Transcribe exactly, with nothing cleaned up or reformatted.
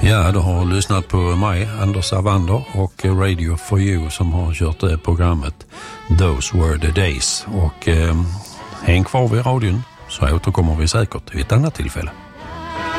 Ja, du har lyssnat på mig, Anders Avander, och Radio for You som har kört det programmet Those Were the Days. Och eh, häng kvar vid radion så återkommer vi säkert vid ett annat tillfälle.